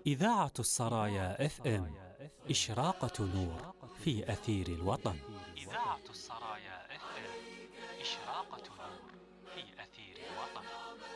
إذاعة السرايا FM إشراقة نور في أثير الوطن. إذاعة السرايا FM إشراقة نور في أثير الوطن.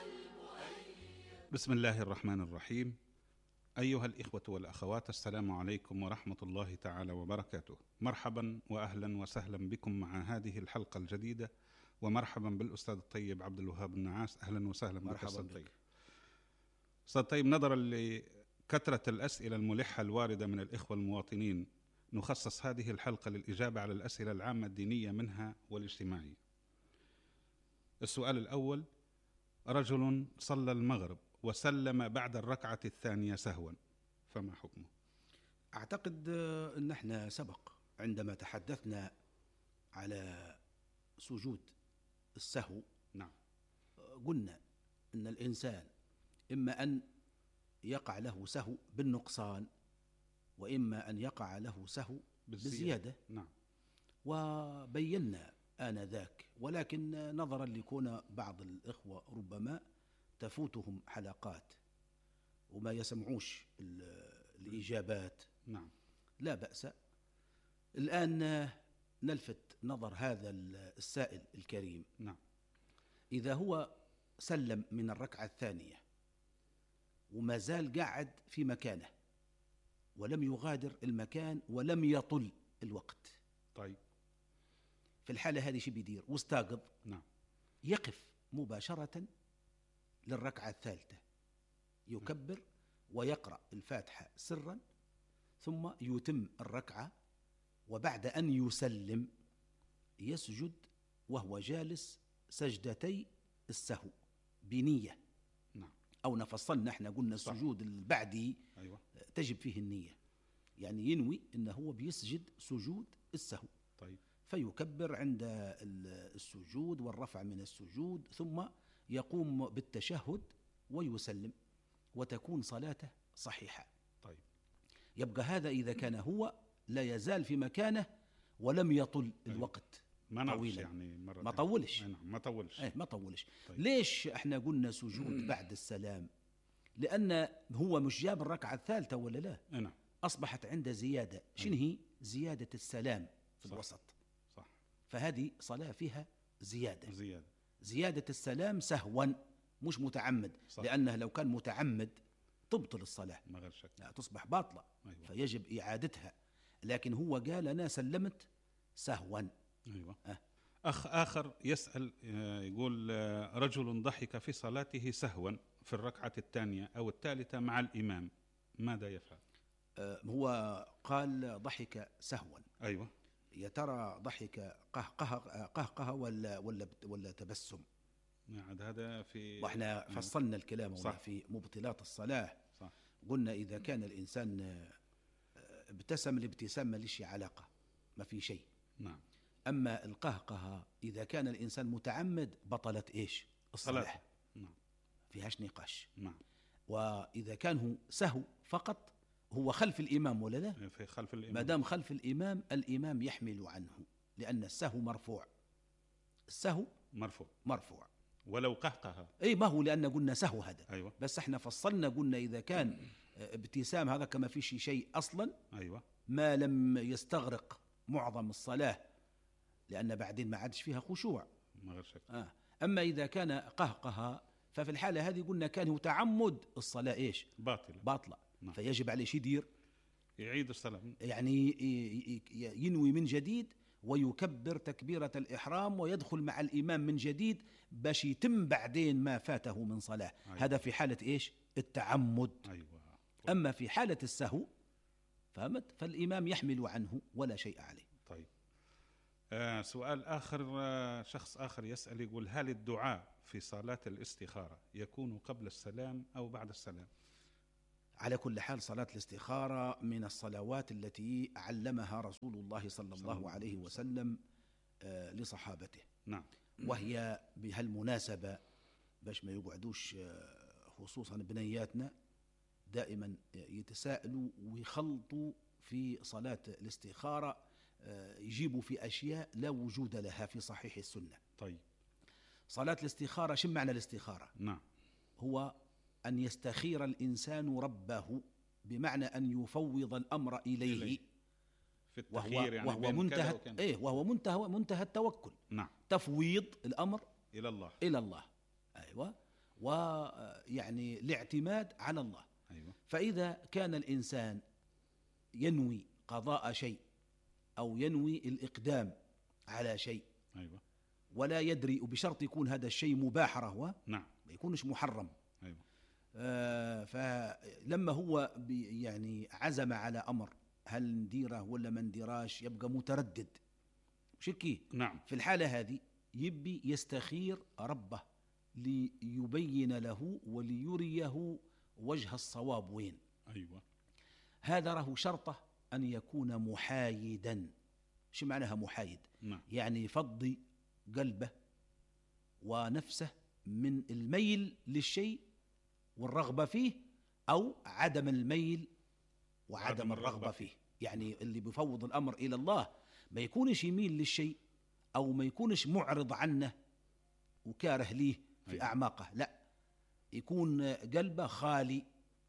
بسم الله الرحمن الرحيم. أيها الإخوة والأخوات، السلام عليكم ورحمة الله تعالى وبركاته. مرحبا وأهلا وسهلا بكم مع هذه الحلقة الجديدة، ومرحبا بالأستاذ الطيب عبد الوهاب النعاس. أهلا وسهلا بك أستاذ طيب. أستاذ طيب، نظرا لكثرة الأسئلة الملحة الواردة من الإخوة المواطنين، نخصص هذه الحلقة للإجابة على الأسئلة العامة الدينية منها والاجتماعية. السؤال الأول: رجل صلى المغرب وسلم بعد الركعة الثانية سهوا، فما حكمه؟ أعتقد أن احنا سبق عندما تحدثنا على سجود السهو، نعم، قلنا أن الإنسان إما أن يقع له سهو بالنقصان، وإما أن يقع له سهو بالزيادة. نعم. وبينا آنذاك، ولكن نظرا لكون بعض الإخوة ربما تفوتهم حلقات وما يسمعوش الإجابات، نعم، لا بأس. الآن نلفت نظر هذا السائل الكريم. نعم. إذا هو سلم من الركعة الثانية وما زال قاعد في مكانه ولم يغادر المكان ولم يطل الوقت، طيب، في الحالة هذه شو بيدير؟ واستاقظ، نعم، يقف مباشرة للركعة الثالثة، يكبر ويقرأ الفاتحة سرا، ثم يتم الركعة، وبعد أن يسلم يسجد وهو جالس سجدتي السهو بنية. نعم. أو نفصلنا احنا قلنا السجود البعدي أيوة. تجب فيه النية، يعني ينوي أنه هو بيسجد سجود السهو. طيب. فيكبر عند السجود والرفع من السجود، ثم يقوم بالتشهد ويسلم، وتكون صلاته صحيحة. طيب. يبقى هذا إذا كان هو لا يزال في مكانه ولم يطل الوقت طويلا، يعني ما طولش. نعم، ما طولش. ما طولش. طيب. ليش احنا قلنا سجود بعد السلام؟ لأن هو مش جاب الركعة الثالثة ولا لا؟ نعم. أصبحت عنده زيادة. شنو هي؟ زيادة السلام في الوسط. صح. فهذه صلاة فيها زيادة. زيادة السلام سهوا مش متعمد. صح. لأنه لو كان متعمد تبطل الصلاة، ما غير شك، تصبح باطلة. أيوة. فيجب إعادتها. لكن هو قال أنا سلمت سهوا. أيوة. أخ آخر يسأل، يقول: رجل ضحك في صلاته سهوا في الركعة الثانية أو الثالثة مع الإمام، ماذا يفعل؟ هو قال ضحك سهوا. أيوة. يا ترى ضحك قهقه ولا تبسم؟ نعم، هذا في، واحنا فصلنا الكلام صح. في مبطلات الصلاة. صح. قلنا إذا كان الإنسان ابتسم الابتسامة ليش علاقة، ما في شيء. نعم. أما القهقه إذا كان الإنسان متعمد بطلت إيش؟ الصلاة. نعم. فيهاش نقاش. نعم. وإذا كان هو سهو فقط، هو خلف الإمام ولا لا؟ في خلف الإمام. ما دام خلف الإمام، الإمام يحمل عنه، لأن السهو مرفوع. السهو مرفوع ولو قهقها. أي ما هو، لأن قلنا سهو هذا. أيوة. بس احنا فصلنا قلنا إذا كان ابتسام هذا كما فيش شيء أصلا. أيوة. ما لم يستغرق معظم الصلاة، لأن بعدين ما عادش فيها خشوع. ما غير شك. أما إذا كان قهقها ففي الحالة هذه قلنا كان هو تعمد، الصلاة إيش؟ باطلة. نعم. فيجب عليه يدير؟ يعيد الصلاة، يعني ينوي من جديد ويكبر تكبيرة الإحرام ويدخل مع الإمام من جديد باش يتم بعدين ما فاته من صلاة. أيوة. هذا في حالة إيش؟ التعمد. أيوة. أما في حالة السهو فهمت، فالإمام يحمل عنه ولا شيء عليه. طيب. سؤال آخر، شخص آخر يسأل، يقول: هل الدعاء في صلاة الاستخارة يكون قبل السلام أو بعد السلام؟ على كل حال صلاة الاستخارة من الصلوات التي علمها رسول الله صلى الله عليه وسلم لصحابته. نعم. وهي بهالمناسبة باش ما يقعدوش خصوصا بنياتنا دائما يتساءلوا ويخلطوا في صلاة الاستخارة، يجيبوا في أشياء لا وجود لها في صحيح السنة. طيب. صلاة الاستخارة، شو معنى الاستخارة؟ نعم. هو أن يستخير الإنسان ربه بمعنى أن يفوض الأمر إليه. في التخيير يعني وهو بين منتهى كذا وكذا. وهو منتهى التوكل. نعم. تفويض الأمر إلى الله. إلى الله. أيوة. ويعني الاعتماد على الله. أيوة. فإذا كان الإنسان ينوي قضاء شيء أو ينوي الإقدام على شيء، أيوة. ولا يدري، وبشرط يكون هذا الشيء مباح رهوة، نعم. ما يكونش محرم. أيوة. فلما هو يعني عزم على أمر، هل نديره ولا ما نديراش، يبقى متردد شكي. نعم. في الحالة هذه يبي يستخير ربه ليبين له وليريه وجه الصواب وين. أيوة. هذا له شرطه أن يكون محايدا. شو معناها محايد؟ نعم. يعني يفضي قلبه ونفسه من الميل للشيء والرغبة فيه، أو عدم الميل وعدم الرغبة فيه. يعني اللي بيفوض الأمر إلى الله ما يكونش يميل للشيء أو ما يكونش معرض عنه وكاره ليه في أيوة. أعماقه، لا، يكون قلبه خالي،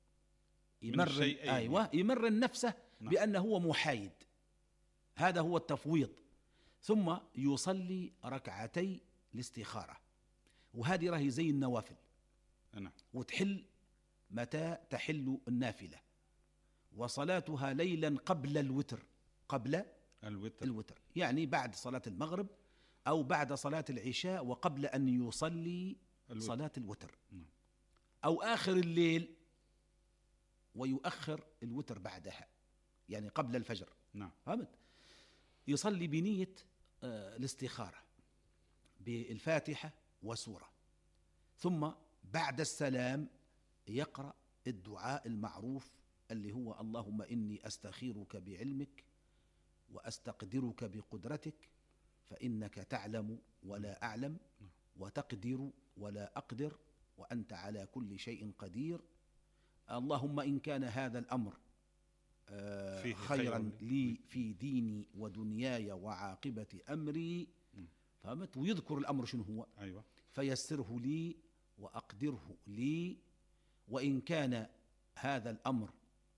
يمرن نفسه. نعم. بأنه هو محايد. هذا هو التفويض. ثم يصلي ركعتي الاستخارة، وهذه راهي زي النوافل. نعم. وتحل متى تحل النافلة، وصلاتها ليلا قبل الوتر. قبل الوتر يعني بعد صلاة المغرب أو بعد صلاة العشاء وقبل أن يصلي صلاة الوتر. أو آخر الليل ويؤخر الوتر بعدها، يعني قبل الفجر. نعم. فهمت؟ يصلي بنية الاستخارة بالفاتحة وسورة، ثم بعد السلام يقرأ الدعاء المعروف اللي هو اللهم إني أستخيرك بعلمك وأستقدرك بقدرتك فإنك تعلم ولا أعلم وتقدر ولا أقدر وأنت على كل شيء قدير. اللهم إن كان هذا الأمر خيرا لي في ديني ودنياي وعاقبة أمري. فهمت؟ ويذكر الأمر شنو هو. أيوة. فيسره لي وأقدره لي، وإن كان هذا الأمر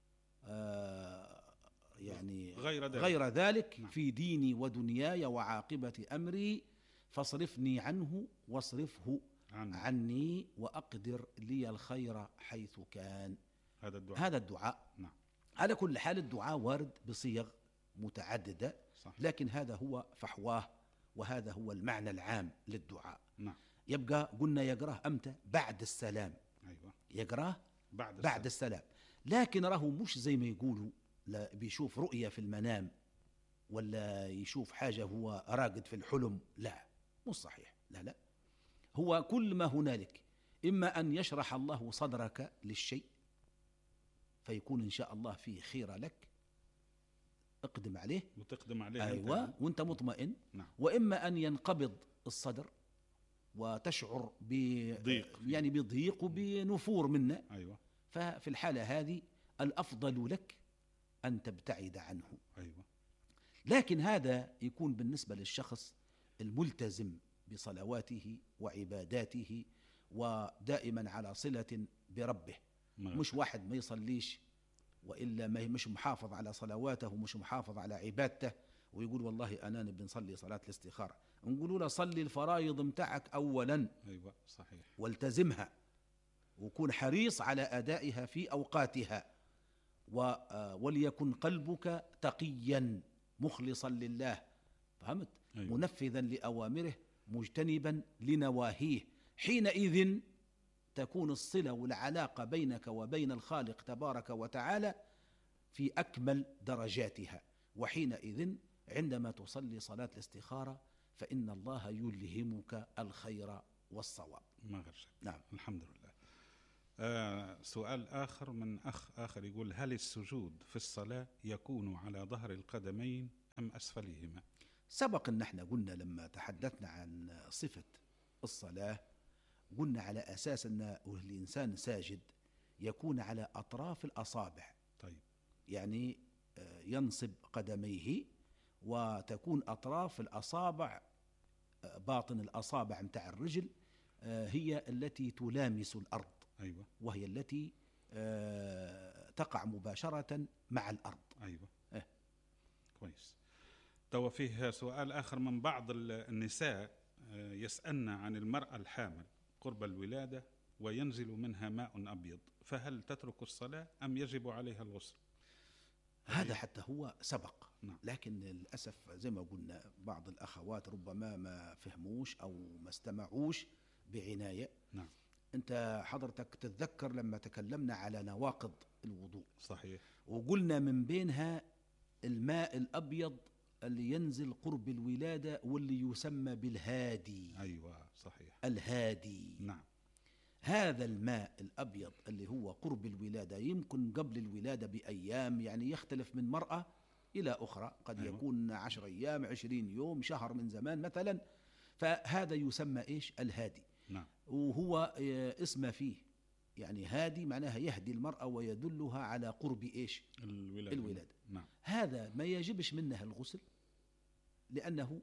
يعني غير ذلك في ديني ودنياي وعاقبة أمري فاصرفني عنه واصرفه عني وأقدر لي الخير حيث كان. هذا الدعاء. نعم. على كل حال الدعاء وارد بصيغ متعددة. صح. لكن هذا هو فحواه، وهذا هو المعنى العام للدعاء. نعم. يبقى قلنا يقراه أمتى؟ بعد السلام. أيوة. يقراه بعد السلام. لكن راه مش زي ما يقولوا لا بيشوف رؤية في المنام ولا يشوف حاجة هو راقد في الحلم، لا، مش صحيح. لا، هو كل ما هنالك إما أن يشرح الله صدرك للشيء فيكون إن شاء الله فيه خير لك، اقدم عليه وتقدم عليه. أيوة. وانت مطمئن. نعم. وإما أن ينقبض الصدر وتشعر بضيق، يعني بضيق وبنفور منه. أيوة. ففي الحالة هذه الأفضل لك أن تبتعد عنه. أيوة. لكن هذا يكون بالنسبة للشخص الملتزم بصلواته وعباداته ودائما على صلة بربه. مش واحد ما يصليش وإلا مش محافظ على صلواته ومش محافظ على عبادته ويقول والله أنا نبي نصلي صلاة الاستخارة، نقولوا له صلي الفرائض متاعك أولا. أيوة صحيح. والتزمها وكون حريص على أدائها في أوقاتها، وليكن قلبك تقيا مخلصا لله. فهمت؟ أيوة. منفذا لأوامره مجتنبا لنواهيه. حينئذ تكون الصلة والعلاقة بينك وبين الخالق تبارك وتعالى في أكمل درجاتها. وحينئذ عندما تصلي صلاة الاستخارة فإن الله يلهمك الخير والصواب. ما غير شك. نعم. الحمد لله. سؤال آخر من أخ آخر يقول: هل السجود في الصلاة يكون على ظهر القدمين أم أسفلهما؟ سبق أن احنا قلنا لما تحدثنا عن صفة الصلاة قلنا على أساس أن الإنسان ساجد يكون على أطراف الأصابع. طيب. يعني ينصب قدميه وتكون أطراف الأصابع باطن الأصابع متاع الرجل هي التي تلامس الأرض. أيوة. وهي التي تقع مباشرة مع الأرض. أيوة. كويس. تو فيه سؤال آخر من بعض النساء يسألن عن المرأة الحامل قرب الولادة وينزل منها ماء أبيض، فهل تترك الصلاة أم يجب عليها الغسل؟ هذا حتى هو سبق. نعم. لكن للأسف زي ما قلنا بعض الأخوات ربما ما فهموش أو ما استمعوش بعناية. نعم. أنت حضرتك تتذكر لما تكلمنا على نواقض الوضوء، صحيح، وقلنا من بينها الماء الأبيض اللي ينزل قرب الولادة واللي يسمى بالهادي. أيوة صحيح، الهادي. نعم. هذا الماء الأبيض اللي هو قرب الولادة يمكن قبل الولادة بأيام، يعني يختلف من مرأة إلى أخرى، قد أيوة. يكون 10 أيام 20 يوم شهر من زمان مثلا، فهذا يسمى إيش؟ الهادي. نعم. وهو اسم فيه، يعني هادي معناها يهدي المرأة ويدلها على قرب إيش؟ الولادة. نعم. هذا ما يجبش منه الغسل لأنه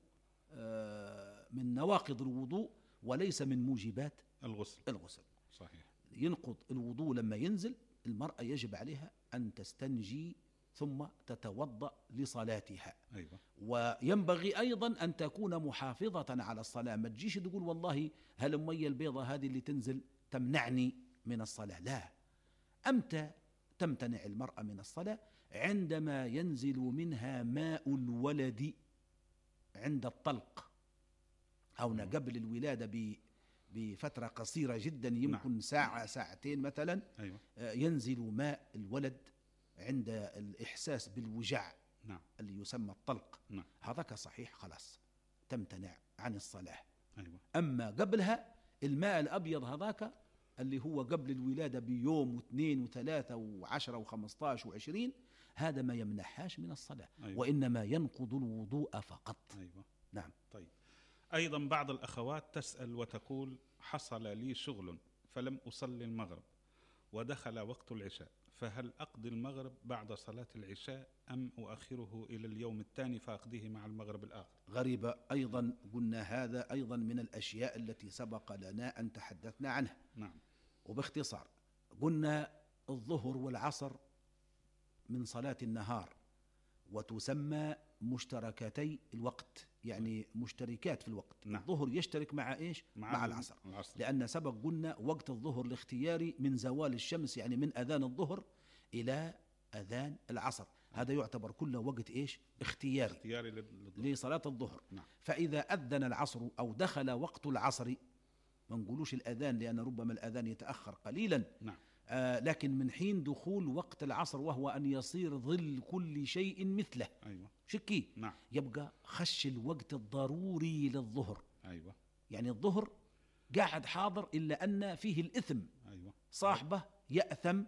من نواقض الوضوء وليس من موجبات الغسل. صحيح. ينقض الوضوء لما ينزل المرأة يجب عليها أن تستنجي ثم تتوضأ لصلاتها. أيوة. وينبغي أيضا أن تكون محافظة على الصلاة، ما تجيش تقول والله هل أمي البيضة هذه اللي تنزل تمنعني من الصلاة. لا، أمتى تمتنع المرأة من الصلاة؟ عندما ينزل منها ماء الولد عند الطلق أو قبل الولادة بفترة قصيرة جدا، يمكن نعم. ساعة ساعتين مثلا. أيوة. ينزل ماء الولد عند الإحساس بالوجع. نعم. اللي يسمى الطلق. نعم. هذاك صحيح خلاص تمتنع عن الصلاة. أيوة. أما قبلها الماء الأبيض هذاك اللي هو قبل الولادة بيوم واثنين وثلاثة وعشرة و15 و20، هذا ما يمنحهاش من الصلاة. أيوة. وإنما ينقض الوضوء فقط. أيوة. نعم. طيب، أيضا بعض الأخوات تسأل وتقول: حصل لي شغل فلم أصلي المغرب ودخل وقت العشاء، فهل أقضي المغرب بعد صلاة العشاء أم أؤخره إلى اليوم الثاني فأقضيه مع المغرب الآخر؟ غريبة أيضا. قلنا هذا أيضا من الأشياء التي سبق لنا أن تحدثنا عنها. نعم. وباختصار قلنا الظهر والعصر من صلاة النهار وتسمى مشتركتي الوقت، يعني مشتركات في الوقت. نعم. الظهر يشترك مع إيش؟ مع العصر. لأن سبق قلنا وقت الظهر الاختياري من زوال الشمس، يعني من أذان الظهر إلى أذان العصر. هذا يعتبر كله وقت إيش؟ اختياري لصلاة الظهر. نعم. فإذا أذن العصر أو دخل وقت العصر، ما نقولوش الأذان لأن ربما الأذان يتأخر قليلا. نعم. لكن من حين دخول وقت العصر وهو أن يصير ظل كل شيء مثله. أيوة. شكي. نعم. يبقى خش الوقت الضروري للظهر. أيوة. يعني الظهر قاعد حاضر إلا أن فيه الإثم. أيوة. صاحبه يأثم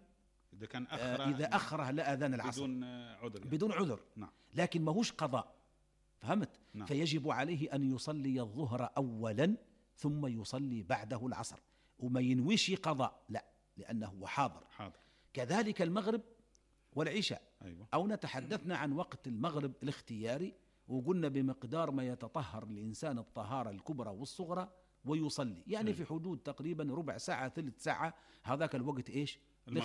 إذا أخره لأذان العصر بدون عذر يعني. بدون عذر. نعم. لكن ماهوش قضاء، فهمت؟ نعم. فيجب عليه أن يصلي الظهر أولا ثم يصلي بعده العصر، وما ينويش قضاء، لا، لأنه هو حاضر. كذلك المغرب والعشاء. أيوة. أو نتحدثنا عن وقت المغرب الاختياري، وقلنا بمقدار ما يتطهر الإنسان الطهارة الكبرى والصغرى ويصلي، يعني أيوة. في حدود تقريبا ربع ساعة ثلث ساعة، هذاك الوقت إيش؟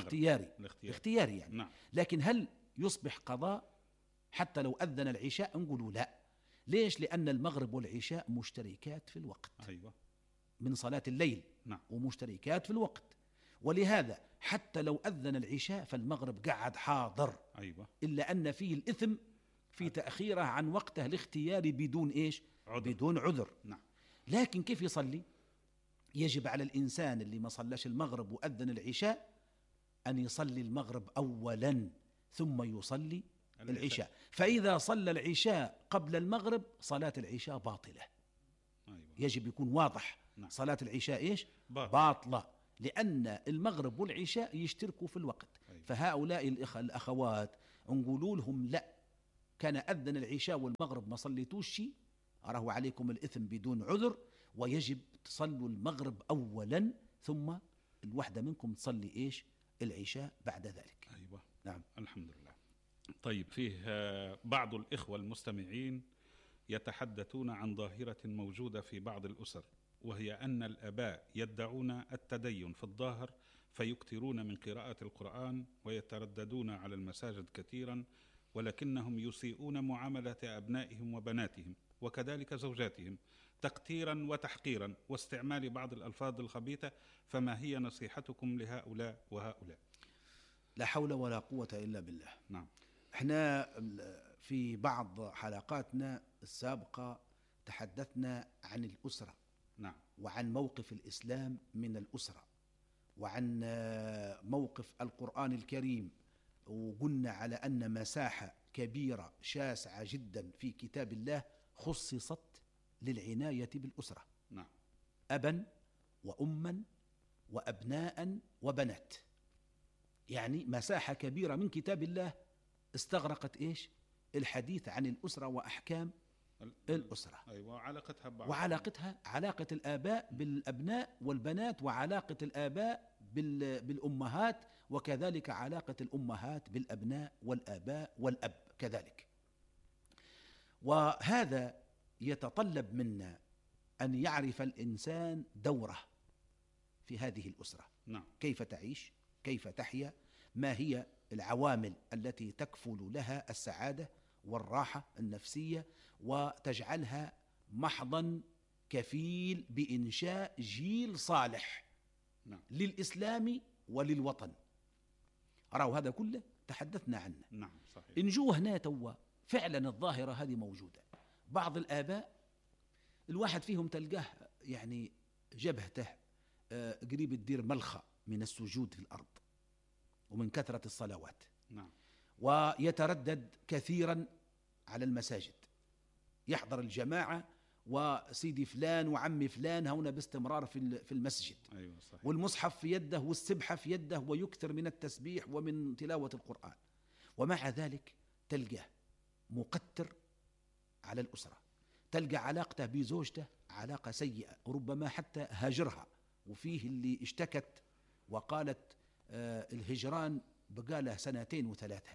الاختياري يعني. نعم. لكن هل يصبح قضاء حتى لو أذن العشاء؟ نقولوا لا. ليش؟ لأن المغرب والعشاء مشتركات في الوقت. أيوة. من صلاة الليل. نعم. ومشتركات في الوقت، ولهذا حتى لو أذن العشاء فالمغرب قاعد حاضر. أيوة. إلا أن فيه الإثم في تأخيره عن وقته الاختياري بدون إيش؟ بدون عذر. نعم. لكن كيف يصلي؟ يجب على الإنسان اللي ما صلاش المغرب وأذن العشاء أن يصلي المغرب أولا ثم يصلي العشاء. فإذا صلى العشاء قبل المغرب صلاة العشاء باطلة. أيوة. يجب يكون واضح. نعم. صلاة العشاء إيش؟ باطلة، لأن المغرب والعشاء يشتركوا في الوقت. أيوة. فهؤلاء الأخوات نقولوا لهم لا، كان أذن العشاء والمغرب ما صليتوش شيء، أراه عليكم الإثم بدون عذر، ويجب تصلوا المغرب أولا ثم الوحدة منكم تصلي إيش؟ العشاء بعد ذلك. أيوة. نعم. الحمد لله. طيب، فيه بعض الإخوة المستمعين يتحدثون عن ظاهرة موجودة في بعض الأسر، وهي أن الآباء يدعون التدين في الظاهر، فيكثرون من قراءة القرآن ويترددون على المساجد كثيرا، ولكنهم يسيئون معاملة أبنائهم وبناتهم وكذلك زوجاتهم تقتيرا وتحقيرا واستعمال بعض الألفاظ الخبيثة. فما هي نصيحتكم لهؤلاء وهؤلاء؟ لا حول ولا قوة إلا بالله. نعم. احنا في بعض حلقاتنا السابقة تحدثنا عن الأسرة، نعم، وعن موقف الإسلام من الأسرة، وعن موقف القرآن الكريم، وقلنا على أن مساحة كبيرة شاسعة جدا في كتاب الله خصصت للعناية بالأسرة، نعم، أبا وأما وأبناء وبنات. يعني مساحة كبيرة من كتاب الله استغرقت إيش؟ الحديث عن الأسرة وأحكام الأسرة. أيوة، وعلاقتها ببعض، وعلاقتها علاقة الآباء بالأبناء والبنات، وعلاقة الآباء بالأمهات، وكذلك علاقة الأمهات بالأبناء والآباء والأب كذلك. وهذا يتطلب منا أن يعرف الإنسان دوره في هذه الأسرة. نعم. كيف تعيش، كيف تحيا، ما هي العوامل التي تكفل لها السعادة والراحة النفسية وتجعلها محضا كفيل بإنشاء جيل صالح. نعم. للإسلام وللوطن. أروا هذا كله تحدثنا عنه. نعم، صحيح. إنجو هنا توا فعلا الظاهرة هذه موجودة. بعض الآباء الواحد فيهم تلقاه يعني جبهته قريب الدير ملخى من السجود في الأرض ومن كثرة الصلوات. نعم. ويتردد كثيرا على المساجد، يحضر الجماعة وسيدي فلان وعمي فلان هنا باستمرار في المسجد. أيوة، صحيح. والمصحف في يده والسبحة في يده ويكثر من التسبيح ومن تلاوة القرآن، ومع ذلك تلقاه مقتر على الأسرة، تلقى علاقته بزوجته علاقة سيئة، ربما حتى هاجرها. وفيه اللي اشتكت وقالت الهجران بقاله 2 و3.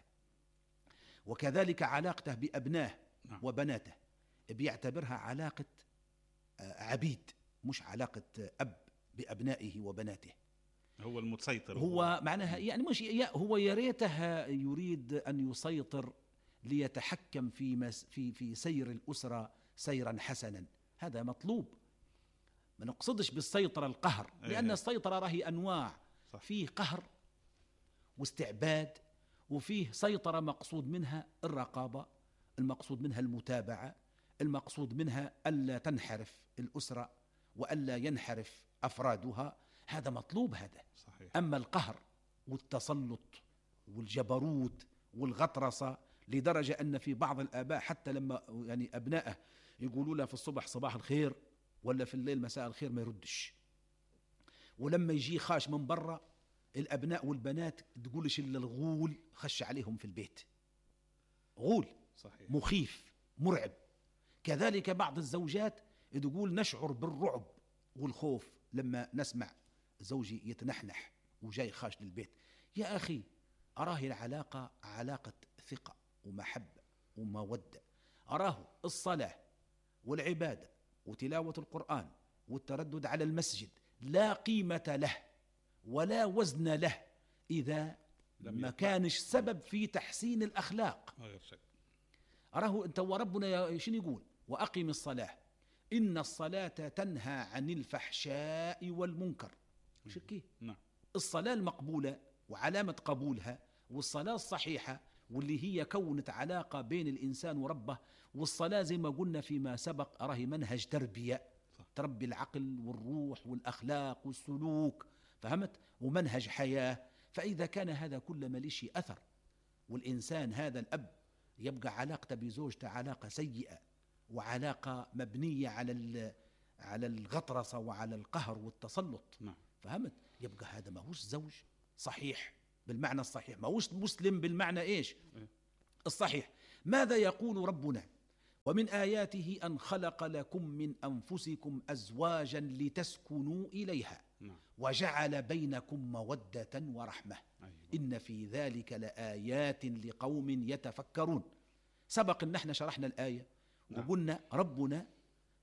وكذلك علاقته بأبناه وبناته بيعتبرها علاقة عبيد، مش علاقة أب بأبنائه وبناته. هو المتسيطر، هو معناها يعني مش هو يريتها يريد أن يسيطر ليتحكم في سير الأسرة سيرا حسنا. هذا مطلوب، ما نقصدش بالسيطرة القهر، لأن السيطرة راهي أنواع. صح. فيه قهر واستعباد، وفيه سيطرة مقصود منها الرقابة، المقصود منها المتابعة، المقصود منها ألا تنحرف الأسرة وألا ينحرف أفرادها. هذا مطلوب هذا. صحيح. أما القهر والتسلط والجبروت والغطرسة لدرجة أن في بعض الآباء حتى لما يعني أبنائه يقولوا له في الصبح صباح الخير ولا في الليل مساء الخير ما يردش، ولما يجي خاش من برا الأبناء والبنات تقولش إلا الغول خش عليهم في البيت. غول. صحيح. مخيف مرعب. كذلك بعض الزوجات تقول نشعر بالرعب والخوف لما نسمع زوجي يتنحنح وجاي خاش للبيت. يا أخي أراه العلاقة علاقة ثقة ومحبة ومودة. أراه الصلاة والعبادة وتلاوة القرآن والتردد على المسجد لا قيمة له ولا وزن له إذا ما كانش سبب في تحسين الأخلاق. أراه أنت وربنا شنو يقول؟ وأقم الصلاة إن الصلاة تنهى عن الفحشاء والمنكر. شكي؟ نعم. الصلاة المقبولة وعلامة قبولها والصلاة الصحيحة واللي هي كونت علاقة بين الإنسان وربه. والصلاة زي ما قلنا فيما سبق أراه منهج تربية، تربي العقل والروح والأخلاق والسلوك، فهمت؟ ومنهج حياة. فإذا كان هذا كل ما ليش أثر والإنسان هذا الأب يبقى علاقته بزوجته علاقة سيئة وعلاقة مبنية على الغطرسة وعلى القهر والتسلط، فهمت؟ يبقى هذا ما هوش زوج صحيح بالمعنى الصحيح، ما هوش مسلم بالمعنى إيش؟ الصحيح. ماذا يقول ربنا؟ ومن آياته أن خلق لكم من أنفسكم أزواجا لتسكنوا إليها وجعل بينكم مودة ورحمة إن في ذلك لآيات لقوم يتفكرون. سبق أن احنا شرحنا الآية وقلنا ربنا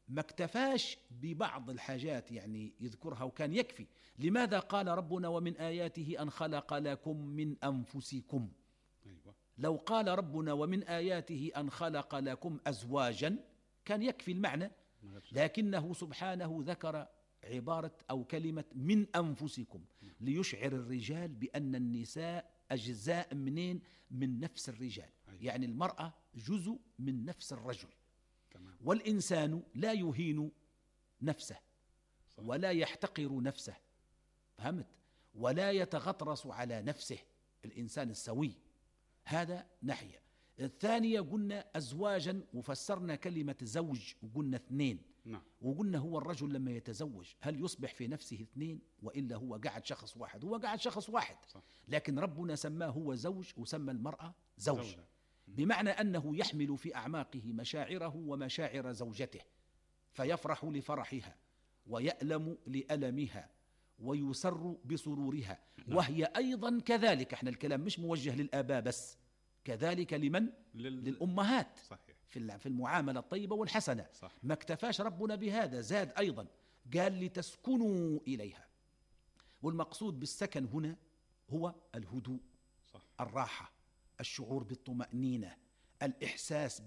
ما اكتفاش ببعض الحاجات يعني يذكرها وكان يكفي. لماذا قال ربنا ومن آياته أن خلق لكم من أنفسكم؟ أيوة. لو قال ربنا ومن آياته أن خلق لكم أزواجا كان يكفي المعنى، لكنه سبحانه ذكر عبارة أو كلمة من أنفسكم ليشعر الرجال بأن النساء أجزاء من نفس الرجال. يعني المرأة جزء من نفس الرجل. والإنسان لا يهين نفسه ولا يحتقر نفسه، فهمت؟ ولا يتغطرس على نفسه، الإنسان السوي. هذا ناحية. الثانية قلنا أزواجا، وفسرنا كلمة زوج وقلنا اثنين. وقلنا هو الرجل لما يتزوج هل يصبح في نفسه اثنين وإلا هو قاعد شخص واحد؟ هو قاعد شخص واحد. لكن ربنا سماه هو زوج وسمى المرأة زوج، بمعنى أنه يحمل في أعماقه مشاعره ومشاعر زوجته، فيفرح لفرحها ويألم لألمها ويسر بسرورها. وهي أيضا كذلك. احنا الكلام مش موجه للآباء بس، كذلك لمن؟ للأمهات. صحيح. في المعاملة الطيبة والحسنة. صح. ما اكتفاش ربنا بهذا، زاد أيضا قال لتسكنوا إليها. والمقصود بالسكن هنا هو الهدوء. صح. الراحة، الشعور بالطمأنينة، الإحساس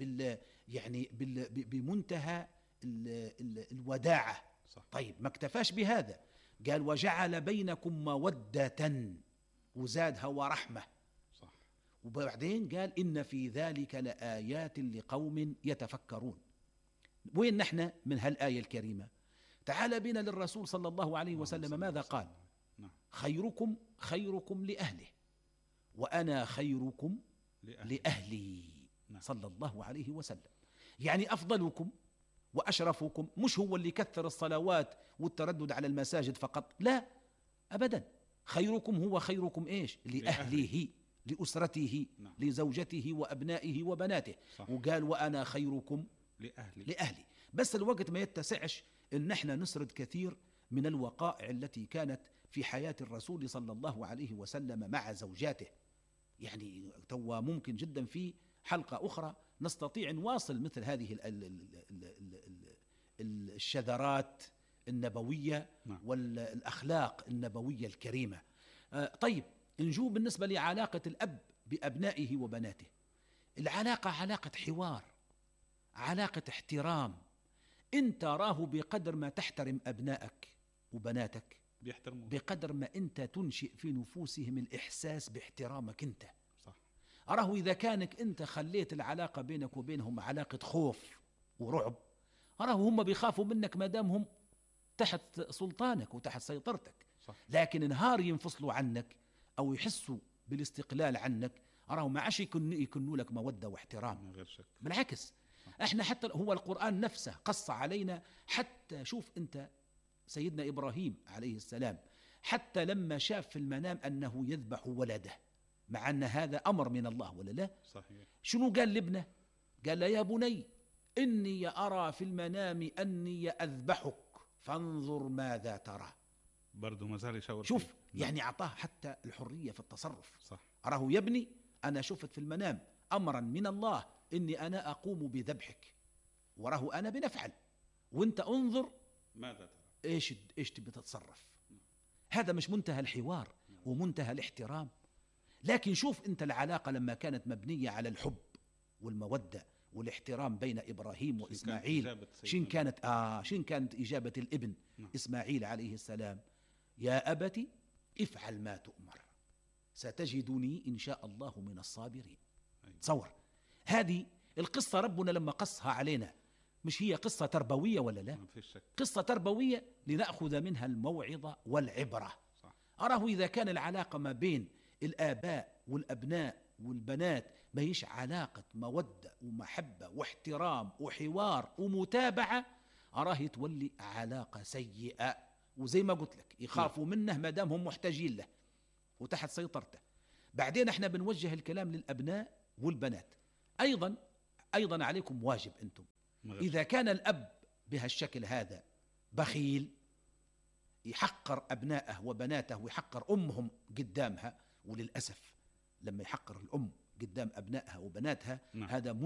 بمنتهى الوداعة. صح. طيب ما اكتفاش بهذا، قال وجعل بينكم مودة، وزادها ورحمة. صح. وبعدين قال إن في ذلك لآيات لقوم يتفكرون. وين نحن من هالآية الكريمة؟ تعال بنا للرسول صلى الله عليه وسلم، ماذا قال؟ خيركم خيركم لأهله وأنا خيركم لأهلي. صلى الله عليه وسلم. يعني أفضلكم وأشرفكم مش هو اللي كثر الصلوات والتردد على المساجد فقط، لا أبدا. خيركم هو خيركم إيش؟ لأهله، لأسرته، لزوجته وأبنائه وبناته. صح. وقال وأنا خيركم لأهلي. بس الوقت ما يتسعش إن احنا نسرد كثير من الوقائع التي كانت في حياة الرسول صلى الله عليه وسلم مع زوجاته. يعني توا ممكن جدا في حلقة أخرى نستطيع نواصل مثل هذه الشذرات النبوية والأخلاق النبوية الكريمة. طيب نجو بالنسبة لعلاقة الأب بأبنائه وبناته. العلاقة علاقة حوار، علاقة احترام. انت راه بقدر ما تحترم أبنائك وبناتك بقدر ما انت تنشئ في نفوسهم الإحساس باحترامك انت. صح. أراه إذا كانك انت خليت العلاقة بينك وبينهم علاقة خوف ورعب، أراه هم بيخافوا منك ما دامهم تحت سلطانك وتحت سيطرتك. صح. لكن نهار ينفصلوا عنك أو يحسوا بالاستقلال عنك، أراه ما عاش يكونوا لك مودة واحترام. بالعكس. احنا حتى هو القرآن نفسه قص علينا. حتى شوف انت سيدنا إبراهيم عليه السلام، حتى لما شاف في المنام أنه يذبح ولده، مع أن هذا أمر من الله ولا لا؟ صحيح. شنو قال لابنه؟ قال يا بني إني أرى في المنام أني أذبحك فانظر ماذا ترى. برضو ما زال يشاور. شوف يعني أعطاه حتى الحرية في التصرف. صح. أراه يا ابني أنا شفت في المنام أمرا من الله إني أنا أقوم بذبحك، وراه أنا بنفعل، وانت انظر ماذا ترى، ايش تبي تتصرف. هذا مش منتهى الحوار ومنتهى الاحترام. لكن شوف انت العلاقة لما كانت مبنية على الحب والمودة والاحترام بين إبراهيم وإسماعيل، شين كانت إجابة الابن إسماعيل عليه السلام؟ يا أبت افعل ما تؤمر ستجدني إن شاء الله من الصابرين. تصور هذه القصة ربنا لما قصها علينا، مش هي قصة تربوية ولا لا؟ قصة تربوية لنأخذ منها الموعظة والعبرة. أراه إذا كان العلاقة ما بين الآباء والأبناء والبنات ما هيش علاقة مودة ومحبة واحترام وحوار ومتابعة، أراه يتولي علاقة سيئة. وزي ما قلت لك يخافوا منه ما دام هم محتاجين له وتحت سيطرته. بعدين احنا بنوجه الكلام للأبناء والبنات أيضا عليكم واجب أنتم. إذا كان الأب بهالشكل هذا بخيل، يحقر أبنائه وبناته ويحقر أمهم قدامها، وللأسف لما يحقر الأم قدام أبنائها وبناتها هذا